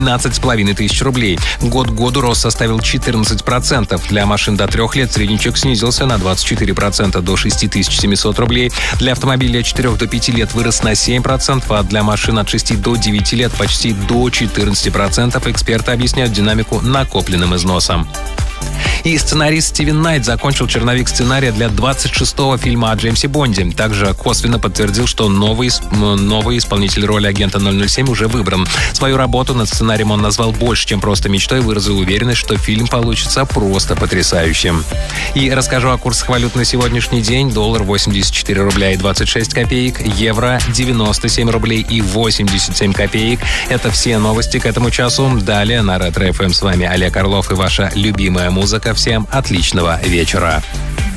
15,5 тысяч рублей. Год к году рост составил 14%. Для машин до 3 лет средний чек снизился на 24% до 6700 рублей. Для автомобилей от 4 до 5 лет вырос на 7%, а для машин от 6 до 9 лет почти до 14%. Эксперты объясняют динамику накопленным износом. И сценарист Стивен Найт закончил черновик сценария для 26-го фильма о Джеймсе Бонде. Также косвенно подтвердил, что новый исполнитель роли агента 007 уже выбран. Свою работу над сценарием он назвал больше, чем просто мечтой, и выразил уверенность, что фильм получится просто потрясающим. И расскажу о курсах валют на сегодняшний день. Доллар 84 рубля и 26 копеек, евро 97 рублей и 87 копеек. Это все новости к этому часу. Далее на Ретро ФМ с вами Олег Орлов и ваша любимая музыка. Всем отличного вечера.